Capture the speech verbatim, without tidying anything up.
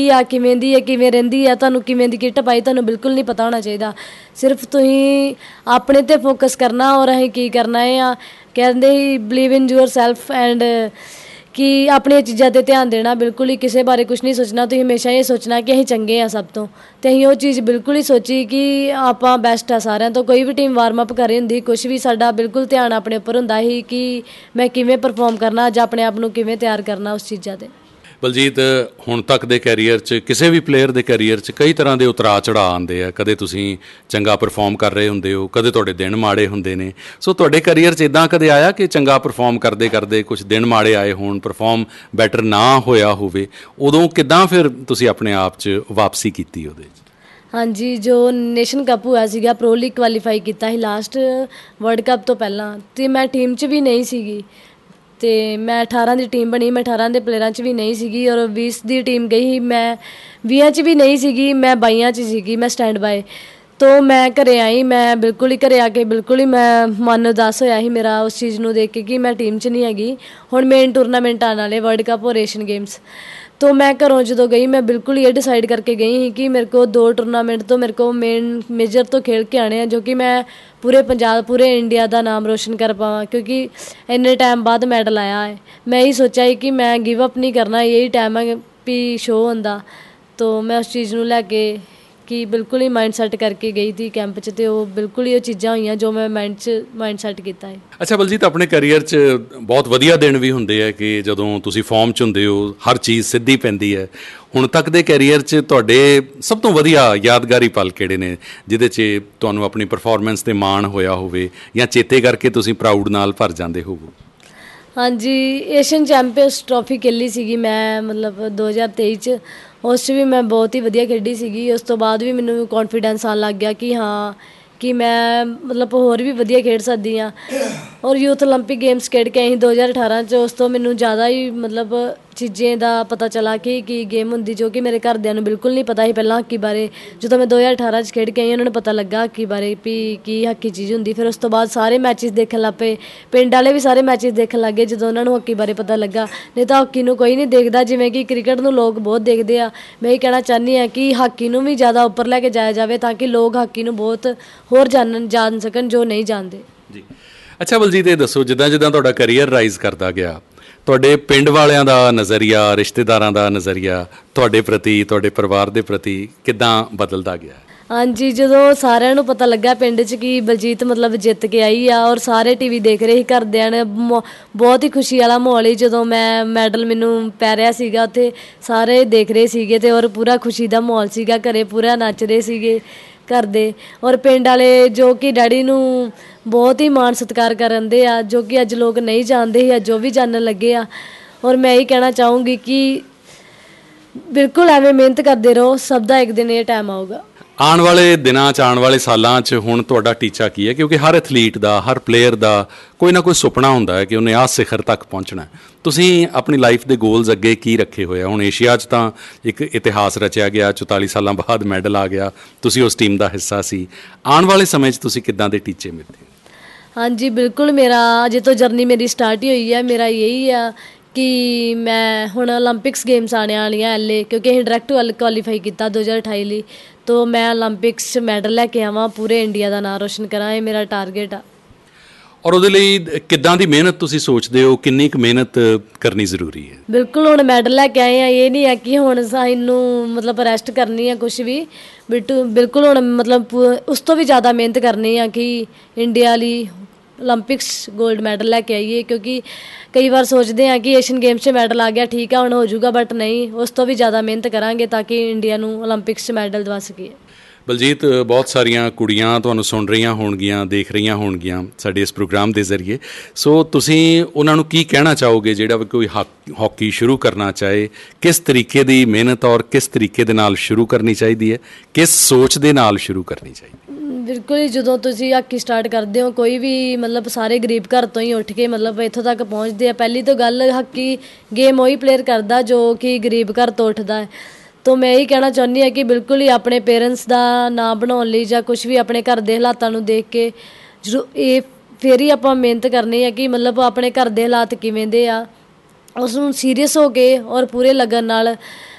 ਆ ਕਿਵੇਂ ਦੀ ਹੈ, ਕਿਵੇਂ ਰਹਿੰਦੀ ਆ, ਤੁਹਾਨੂੰ ਕਿਵੇਂ ਦੀ ਕਿੱਟ ਪਾਈ, ਤੁਹਾਨੂੰ ਬਿਲਕੁਲ ਨਹੀਂ ਪਤਾ ਹੋਣਾ ਚਾਹੀਦਾ। ਸਿਰਫ ਤੁਸੀਂ ਆਪਣੇ 'ਤੇ ਫੋਕਸ ਕਰਨਾ ਔਰ ਅਸੀਂ ਕੀ ਕਰਨਾ ਹੈ ਆ ਕਹਿੰਦੇ ਹੀ believe in your self and ਕਿ ਆਪਣੀਆਂ ਚੀਜ਼ਾਂ 'ਤੇ ਧਿਆਨ ਦੇਣਾ, ਬਿਲਕੁਲ ਹੀ ਕਿਸੇ ਬਾਰੇ ਕੁਛ ਨਹੀਂ ਸੋਚਣਾ। ਤੁਸੀਂ ਹਮੇਸ਼ਾ ਇਹ ਸੋਚਣਾ ਕਿ ਅਸੀਂ ਚੰਗੇ ਹਾਂ ਸਭ ਤੋਂ, ਅਤੇ ਅਸੀਂ ਉਹ ਚੀਜ਼ ਬਿਲਕੁਲ ਹੀ ਸੋਚੀ ਕਿ ਆਪਾਂ ਬੈਸਟ ਆ ਸਾਰਿਆਂ ਤੋਂ। ਕੋਈ ਵੀ ਟੀਮ ਵਾਰਮ ਅਪ ਕਰ ਰਹੀ ਹੁੰਦੀ, ਕੁਛ ਵੀ, ਸਾਡਾ ਬਿਲਕੁਲ ਧਿਆਨ ਆਪਣੇ ਉੱਪਰ ਹੁੰਦਾ ਸੀ ਕਿ ਮੈਂ ਕਿਵੇਂ ਪਰਫੋਰਮ ਕਰਨਾ, ਅੱਜ ਆਪਣੇ ਆਪ ਨੂੰ ਕਿਵੇਂ ਤਿਆਰ ਕਰਨਾ ਉਸ ਚੀਜ਼ਾਂ 'ਤੇ। ਬਲਜੀਤ, ਹੁਣ ਤੱਕ ਦੇ ਕੈਰੀਅਰ 'ਚ ਕਿਸੇ ਵੀ ਪਲੇਅਰ ਦੇ ਕੈਰੀਅਰ 'ਚ ਕਈ ਤਰ੍ਹਾਂ ਦੇ ਉਤਰਾਅ ਚੜ੍ਹਾਅ ਆਉਂਦੇ ਆ। ਕਦੇ ਤੁਸੀਂ ਚੰਗਾ ਪਰਫੋਰਮ ਕਰ ਰਹੇ ਹੁੰਦੇ ਹੋ, ਕਦੇ ਤੁਹਾਡੇ ਦਿਨ ਮਾੜੇ ਹੁੰਦੇ ਨੇ। ਸੋ ਤੁਹਾਡੇ ਕੈਰੀਅਰ 'ਚ ਇੱਦਾਂ ਕਦੇ ਆਇਆ ਕਿ ਚੰਗਾ ਪਰਫੋਰਮ ਕਰਦੇ ਕਰਦੇ ਕੁਛ ਦਿਨ ਮਾੜੇ ਆਏ ਹੋਣ, ਪਰਫੋਰਮ ਬੈਟਰ ਨਾ ਹੋਇਆ ਹੋਵੇ, ਉਦੋਂ ਕਿੱਦਾਂ ਫਿਰ ਤੁਸੀਂ ਆਪਣੇ ਆਪ 'ਚ ਵਾਪਸੀ ਕੀਤੀ ਉਹਦੇ 'ਚ? ਹਾਂਜੀ, ਜੋ ਨੇਸ਼ਨ ਕੱਪ ਹੋਇਆ ਸੀਗਾ, ਪ੍ਰੋ ਲੀਗ ਕੁਆਲੀਫਾਈ ਕੀਤਾ ਸੀ ਲਾਸਟ ਵਰਲਡ ਕੱਪ ਤੋਂ ਪਹਿਲਾਂ, ਅਤੇ ਮੈਂ ਟੀਮ 'ਚ ਵੀ ਨਹੀਂ ਸੀਗੀ। ਅਤੇ ਮੈਂ ਅਠਾਰਾਂ ਦੀ ਟੀਮ ਬਣੀ, ਮੈਂ ਅਠਾਰਾਂ ਦੇ ਪਲੇਅਰਾਂ 'ਚ ਵੀ ਨਹੀਂ ਸੀਗੀ, ਔਰ ਵੀਹ ਦੀ ਟੀਮ ਗਈ ਸੀ, ਮੈਂ ਵੀਹਾਂ 'ਚ ਵੀ ਨਹੀਂ ਸੀਗੀ, ਮੈਂ ਬਾਈਆਂ 'ਚ ਸੀਗੀ, ਮੈਂ ਸਟੈਂਡ ਬਾਏ। ਤੋਂ ਮੈਂ ਘਰ ਆਈ, ਮੈਂ ਬਿਲਕੁਲ ਹੀ ਘਰ ਆ ਕੇ ਬਿਲਕੁਲ ਹੀ ਮੈਂ ਮਨ ਉਦਾਸ ਹੋਇਆ ਸੀ ਮੇਰਾ ਉਸ ਚੀਜ਼ ਨੂੰ ਦੇਖ ਕੇ ਕਿ ਮੈਂ ਟੀਮ 'ਚ ਨਹੀਂ ਹੈਗੀ। ਹੁਣ ਮੇਨ ਟੂਰਨਾਮੈਂਟ ਆਉਣ ਵਾਲੇ ਵਰਲਡ ਕੱਪ ਔਰ ਏਸ਼ੀਅਨ ਗੇਮਸ। ਤੋਂ ਮੈਂ ਘਰੋਂ ਜਦੋਂ ਗਈ, ਮੈਂ ਬਿਲਕੁਲ ਇਹ ਡਿਸਾਈਡ ਕਰਕੇ ਗਈ ਸੀ ਕਿ ਮੇਰੇ ਕੋਲ ਦੋ ਟੂਰਨਾਮੈਂਟ ਤੋਂ ਮੇਰੇ ਕੋਲ ਮੇਨ ਮੇਜਰ ਤੋਂ ਖੇਡ ਕੇ ਆਉਣੇ ਆ, ਜੋ ਕਿ ਮੈਂ ਪੂਰੇ ਪੰਜਾਬ, ਪੂਰੇ ਇੰਡੀਆ ਦਾ ਨਾਮ ਰੋਸ਼ਨ ਕਰ ਪਾਵਾਂ, ਕਿਉਂਕਿ ਇੰਨੇ ਟਾਈਮ ਬਾਅਦ ਮੈਡਲ ਆਇਆ ਹੈ। ਮੈਂ ਇਹੀ ਸੋਚਿਆ ਸੀ ਕਿ ਮੈਂ ਗਿਵ ਅਪ ਨਹੀਂ ਕਰਨਾ, ਇਹੀ ਟਾਈਮ ਹੈ ਵੀ ਸ਼ੋਅ ਹੁੰਦਾ। ਤੋਂ ਮੈਂ ਉਸ ਚੀਜ਼ ਨੂੰ ਲੈ ਕੇ ਕਿ ਬਿਲਕੁਲ ਹੀ ਮਾਈਂਡ ਸੈੱਟ ਕਰਕੇ ਗਈ ਸੀ ਕੈਂਪ 'ਚ, ਅਤੇ ਉਹ ਬਿਲਕੁਲ ਹੀ ਉਹ ਚੀਜ਼ਾਂ ਹੋਈਆਂ ਜੋ ਮੈਂ ਮਾਈਂਡ 'ਚ ਮਾਈਂਡ ਸੈੱਟ ਕੀਤਾ ਹੈ। ਅੱਛਾ ਬਲਜੀਤ, ਆਪਣੇ ਕੈਰੀਅਰ 'ਚ ਬਹੁਤ ਵਧੀਆ ਦਿਨ ਵੀ ਹੁੰਦੇ ਆ ਕਿ ਜਦੋਂ ਤੁਸੀਂ ਫਾਰਮ 'ਚ ਹੁੰਦੇ ਹੋ, ਹਰ ਚੀਜ਼ ਸਿੱਧੀ ਪੈਂਦੀ ਹੈ। ਹੁਣ ਤੱਕ ਦੇ ਕੈਰੀਅਰ 'ਚ ਤੁਹਾਡੇ ਸਭ ਤੋਂ ਵਧੀਆ ਯਾਦਗਾਰੀ ਪਲ ਕਿਹੜੇ ਨੇ ਜਿਹਦੇ 'ਚ ਤੁਹਾਨੂੰ ਆਪਣੀ ਪਰਫੋਰਮੈਂਸ 'ਤੇ ਮਾਣ ਹੋਇਆ ਹੋਵੇ ਜਾਂ ਚੇਤੇ ਕਰਕੇ ਤੁਸੀਂ ਪ੍ਰਾਊਡ ਨਾਲ ਭਰ ਜਾਂਦੇ ਹੋਵੋ? ਹਾਂਜੀ, ਏਸ਼ੀਅਨ ਚੈਂਪੀਅਨਸ ਟਰੋਫੀ ਖੇਲੀ ਸੀਗੀ ਮੈਂ, ਮਤਲਬ ਦੋ ਹਜ਼ਾਰ ਤੇਈ 'ਚ। ਉਸ 'ਚ ਵੀ ਮੈਂ ਬਹੁਤ ਹੀ ਵਧੀਆ ਖੇਡੀ ਸੀਗੀ। ਉਸ ਤੋਂ ਬਾਅਦ ਵੀ ਮੈਨੂੰ ਕੌਨਫੀਡੈਂਸ ਆਉਣ ਲੱਗ ਗਿਆ ਕਿ ਹਾਂ ਕਿ ਮੈਂ ਮਤਲਬ ਹੋਰ ਵੀ ਵਧੀਆ ਖੇਡ ਸਕਦੀ ਹਾਂ। ਔਰ ਯੂਥ ਓਲੰਪਿਕ ਗੇਮਸ ਖੇਡ ਕੇ ਆਈ ਦੋ ਹਜ਼ਾਰ ਅਠਾਰਾਂ 'ਚ। ਉਸ ਤੋਂ ਮੈਨੂੰ ਜ਼ਿਆਦਾ ਹੀ ਮਤਲਬ ਚੀਜ਼ਾਂ ਦਾ ਪਤਾ ਚੱਲਾ ਕਿ ਕੀ ਗੇਮ ਹੁੰਦੀ, ਜੋ ਕਿ ਮੇਰੇ ਘਰਦਿਆਂ ਨੂੰ ਬਿਲਕੁਲ ਨਹੀਂ ਪਤਾ ਸੀ ਪਹਿਲਾਂ ਹਾਕੀ ਬਾਰੇ। ਜਦੋਂ ਮੈਂ ਦੋ ਹਜ਼ਾਰ ਅਠਾਰਾਂ 'ਚ ਖੇਡ ਕੇ ਆਈ, ਉਹਨਾਂ ਨੂੰ ਪਤਾ ਲੱਗਾ ਹਾਕੀ ਬਾਰੇ ਵੀ ਕੀ ਹਾਕੀ ਚੀਜ਼ ਹੁੰਦੀ। ਫਿਰ ਉਸ ਤੋਂ ਬਾਅਦ ਸਾਰੇ ਮੈਚਿਸ ਦੇਖਣ ਲੱਗ ਪਏ, ਪਿੰਡ ਵਾਲੇ ਵੀ ਸਾਰੇ ਮੈਚਿਸ ਦੇਖਣ ਲੱਗ ਗਏ ਜਦੋਂ ਉਹਨਾਂ ਨੂੰ ਹਾਕੀ ਬਾਰੇ ਪਤਾ ਲੱਗਾ। ਨਹੀਂ ਤਾਂ ਹਾਕੀ ਨੂੰ ਕੋਈ ਨਹੀਂ ਦੇਖਦਾ, ਜਿਵੇਂ ਕਿ ਕ੍ਰਿਕਟ ਨੂੰ ਲੋਕ ਬਹੁਤ ਦੇਖਦੇ ਆ। ਮੈਂ ਇਹ ਕਹਿਣਾ ਚਾਹੁੰਦੀ ਹਾਂ ਕਿ ਹਾਕੀ ਨੂੰ ਵੀ ਜ਼ਿਆਦਾ ਉੱਪਰ ਲੈ ਕੇ ਜਾਇਆ ਜਾਵੇ ਤਾਂ ਕਿ ਲੋਕ ਹਾਕੀ ਨੂੰ ਬਹੁਤ ਹੋਰ ਜਾਣਨ ਜਾਣ ਸਕਣ ਜੋ ਨਹੀਂ ਜਾਣਦੇ। ਜੀ, ਅੱਛਾ ਬਲਜੀਤ, ਇਹ ਦੱਸੋ ਜਿੱਦਾਂ ਜਿੱਦਾਂ ਤੁਹਾਡਾ ਕਰੀਅਰ ਰਾਈਜ਼ ਕਰਦਾ ਗਿਆ, ਤੁਹਾਡੇ ਪਿੰਡ ਵਾਲਿਆਂ ਦਾ ਨਜ਼ਰੀਆ, ਰਿਸ਼ਤੇਦਾਰਾਂ ਦਾ ਨਜ਼ਰੀਆ ਤੁਹਾਡੇ ਪ੍ਰਤੀ, ਤੁਹਾਡੇ ਪਰਿਵਾਰ ਦੇ ਪ੍ਰਤੀ ਕਿੱਦਾਂ ਬਦਲਦਾ ਗਿਆ? ਹਾਂਜੀ, ਜਦੋਂ ਸਾਰਿਆਂ ਨੂੰ ਪਤਾ ਲੱਗਾ ਪਿੰਡ 'ਚ ਕਿ ਬਲਜੀਤ ਮਤਲਬ ਜਿੱਤ ਕੇ ਆਈ ਆ, ਔਰ ਸਾਰੇ ਟੀ ਵੀ ਦੇਖ ਰਹੇ ਸੀ, ਘਰਦਿਆਂ ਨੇ ਬਹੁਤ ਹੀ ਖੁਸ਼ੀ ਵਾਲਾ ਮਾਹੌਲ ਸੀ। ਜਦੋਂ ਮੈਂ ਮੈਡਲ ਮੈਨੂੰ ਪੈ ਰਿਹਾ ਸੀਗਾ ਉੱਥੇ, ਸਾਰੇ ਦੇਖ ਰਹੇ ਸੀਗੇ ਅਤੇ ਔਰ ਪੂਰਾ ਖੁਸ਼ੀ ਦਾ ਮਾਹੌਲ ਸੀਗਾ, ਘਰ ਪੂਰਾ ਨੱਚ ਰਹੇ ਸੀਗੇ ਘਰ ਦੇ। ਔਰ ਪਿੰਡ ਵਾਲੇ ਜੋ ਕਿ ਡੈਡੀ ਨੂੰ ਬਹੁਤ ਹੀ ਮਾਣ ਸਤਿਕਾਰ ਕਰਦੇ ਆ, ਜੋ ਕਿ ਅੱਜ ਲੋਕ ਨਹੀਂ ਜਾਣਦੇ ਸੀ, ਅੱਜ ਉਹ ਵੀ ਜਾਣਨ ਲੱਗੇ ਆ। ਔਰ ਮੈਂ ਇਹ ਕਹਿਣਾ ਚਾਹੂੰਗੀ ਕਿ ਬਿਲਕੁਲ ਐਵੇਂ ਮਿਹਨਤ ਕਰਦੇ ਰਹੋ, ਸਭ ਦਾ ਇੱਕ ਦਿਨ ਇਹ ਟਾਈਮ ਆਊਗਾ। ਆਉਣ ਵਾਲੇ ਦਿਨਾਂ 'ਚ, ਆਉਣ ਵਾਲੇ ਸਾਲਾਂ 'ਚ ਹੁਣ ਤੁਹਾਡਾ ਟੀਚਾ ਕੀ ਹੈ? ਕਿਉਂਕਿ ਹਰ ਐਥਲੀਟ ਦਾ, ਹਰ ਪਲੇਅਰ ਦਾ ਕੋਈ ਨਾ ਕੋਈ ਸੁਪਨਾ ਹੁੰਦਾ ਹੈ ਕਿ ਉਹਨੇ ਆਹ ਸਿਖਰ ਤੱਕ ਪਹੁੰਚਣਾ। ਤੁਸੀਂ ਆਪਣੀ ਲਾਈਫ ਦੇ ਗੋਲਸ ਅੱਗੇ ਕੀ ਰੱਖੇ ਹੋਏ ਆ? ਹੁਣ ਏਸ਼ੀਆ 'ਚ ਤਾਂ ਇੱਕ ਇਤਿਹਾਸ ਰਚਿਆ ਗਿਆ, ਚੁਤਾਲੀ ਸਾਲਾਂ ਬਾਅਦ ਮੈਡਲ ਆ ਗਿਆ, ਤੁਸੀਂ ਉਸ ਟੀਮ ਦਾ ਹਿੱਸਾ ਸੀ। ਆਉਣ ਵਾਲੇ ਸਮੇਂ 'ਚ ਤੁਸੀਂ ਕਿੱਦਾਂ ਦੇ ਟੀਚੇ ਮਿਲਦੇ? ਹਾਂਜੀ, ਬਿਲਕੁਲ, ਮੇਰਾ ਅਜੇ ਤੋਂ ਜਰਨੀ ਮੇਰੀ ਸਟਾਰਟ ਹੀ ਹੋਈ ਹੈ। ਮੇਰਾ ਇਹੀ ਆ ਕਿ ਮੈਂ ਹੁਣ ਓਲੰਪਿਕਸ ਗੇਮਸ ਆਉਣ ਵਾਲੀਆਂ ਐਲ ਏ, ਕਿਉਂਕਿ ਅਸੀਂ ਡਾਇਰੈਕਟ ਵੱਲ ਕੁਆਲੀਫਾਈ ਕੀਤਾ ਦੋ ਹਜ਼ਾਰ ਅਠਾਈ ਲਈ। ਤੋਂ ਮੈਂ ਓਲੰਪਿਕਸ 'ਚ ਮੈਡਲ ਲੈ ਕੇ ਆਵਾਂ, ਪੂਰੇ ਇੰਡੀਆ ਦਾ ਨਾਂ ਰੋਸ਼ਨ ਕਰਾਂ, ਇਹ ਮੇਰਾ ਟਾਰਗੇਟ ਆ। ਔਰ ਉਹਦੇ ਲਈ ਕਿੱਦਾਂ ਦੀ ਮਿਹਨਤ ਤੁਸੀਂ ਸੋਚਦੇ ਹੋ? ਕਿੰਨੀ ਕੁ ਮਿਹਨਤ ਕਰਨੀ ਜ਼ਰੂਰੀ ਹੈ? ਬਿਲਕੁਲ, ਹੁਣ ਮੈਡਲ ਲੈ ਕੇ ਆਏ ਆ, ਇਹ ਨਹੀਂ ਹੈ ਕਿ ਹੁਣ ਸਾਨੂੰ ਮਤਲਬ ਰੈਸਟ ਕਰਨੀ ਆ ਕੁਛ ਵੀ, ਬਿਟੂ ਬਿਲਕੁਲ ਹੁਣ ਮਤਲਬ ਉਸ ਤੋਂ ਵੀ ਜ਼ਿਆਦਾ ਮਿਹਨਤ ਕਰਨੀ ਆ ਕਿ ਇੰਡੀਆ ਲਈ ਓਲੰਪਿਕਸ ਗੋਲਡ ਮੈਡਲ ਲੈ ਕੇ ਆਈਏ। ਕਿਉਂਕਿ ਕਈ ਵਾਰ ਸੋਚਦੇ ਹਾਂ ਕਿ ਏਸ਼ੀਅਨ ਗੇਮਸ 'ਚ ਮੈਡਲ ਆ ਗਿਆ, ਠੀਕ ਆ ਹੁਣ ਹੋ ਜਾਊਗਾ, ਬਟ ਨਹੀਂ, ਉਸ ਤੋਂ ਵੀ ਜ਼ਿਆਦਾ ਮਿਹਨਤ ਕਰਾਂਗੇ ਤਾਂ ਕਿ ਇੰਡੀਆ ਨੂੰ ਓਲੰਪਿਕਸ 'ਚ ਮੈਡਲ ਦਿਵਾ ਸਕੀਏ। ਬਲਜੀਤ, ਬਹੁਤ ਸਾਰੀਆਂ ਕੁੜੀਆਂ ਤੁਹਾਨੂੰ ਸੁਣ ਰਹੀਆਂ ਹੋਣਗੀਆਂ, ਦੇਖ ਰਹੀਆਂ ਹੋਣਗੀਆਂ ਸਾਡੇ ਇਸ ਪ੍ਰੋਗਰਾਮ ਦੇ ਜ਼ਰੀਏ। ਸੋ ਤੁਸੀਂ ਉਹਨਾਂ ਨੂੰ ਕੀ ਕਹਿਣਾ ਚਾਹੋਗੇ ਜਿਹੜਾ ਵੀ ਕੋਈ ਹਾਕੀ ਸ਼ੁਰੂ ਕਰਨਾ ਚਾਹੇ? ਕਿਸ ਤਰੀਕੇ ਦੀ ਮਿਹਨਤ ਔਰ ਕਿਸ ਤਰੀਕੇ ਦੇ ਨਾਲ ਸ਼ੁਰੂ ਕਰਨੀ ਚਾਹੀਦੀ ਹੈ? ਕਿਸ ਸੋਚ ਦੇ ਨਾਲ ਸ਼ੁਰੂ ਕਰਨੀ ਚਾਹੀਦੀ? ਬਿਲਕੁਲ ਹੀ, ਜਦੋਂ ਤੁਸੀਂ ਹਾਕੀ ਸਟਾਰਟ ਕਰਦੇ ਹੋ, ਕੋਈ ਵੀ ਮਤਲਬ ਸਾਰੇ ਗਰੀਬ ਘਰ ਤੋਂ ਹੀ ਉੱਠ ਕੇ ਮਤਲਬ ਇੱਥੋਂ ਤੱਕ ਪਹੁੰਚਦੇ ਆ। ਪਹਿਲੀ ਤਾਂ ਗੱਲ, ਹਾਕੀ ਗੇਮ ਉਹੀ ਪਲੇਅਰ ਕਰਦਾ ਜੋ ਕਿ ਗਰੀਬ ਘਰ ਤੋਂ ਉੱਠਦਾ ਹੈ। ਤਾਂ ਮੈਂ ਇਹੀ ਕਹਿਣਾ ਚਾਹੁੰਦੀ ਹਾਂ ਕਿ ਬਿਲਕੁਲ ਹੀ ਆਪਣੇ ਪੇਰੈਂਟਸ ਦਾ ਨਾਂ ਬਣਾਉਣ ਲਈ ਜਾਂ ਕੁਛ ਵੀ ਆਪਣੇ ਘਰ ਦੇ ਹਾਲਾਤਾਂ ਨੂੰ ਦੇਖ ਕੇ ਜ਼ਰੂ ਇਹ ਫਿਰ ਹੀ ਆਪਾਂ ਮਿਹਨਤ ਕਰਨੀ ਹੈ ਕਿ ਮਤਲਬ ਆਪਣੇ ਘਰ ਦੇ ਹਾਲਾਤ ਕਿਵੇਂ ਦੇ ਆ, ਉਸ ਨੂੰ ਸੀਰੀਅਸ ਹੋ ਕੇ ਔਰ ਪੂਰੇ ਲਗਨ ਨਾਲ